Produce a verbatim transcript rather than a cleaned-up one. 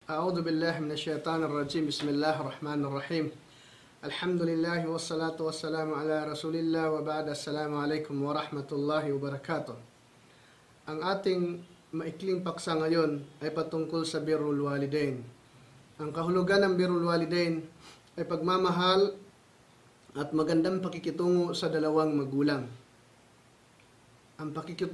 A'udhu billahi minasyaitanir rajim. Bismillahirrahmanirrahim. Alhamdulillah wassalatu wassalamu ala Rasulillah wa ba'da. Assalamualaikum warahmatullahi wabarakatuh. Ang ating maikling paksa ngayon ay patungkol sa birrul walidain. Ang kahulugan ng birrul walidain ay pagmamahal at magandang pakikitungo sa dalawang magulang. Ang pakikitungo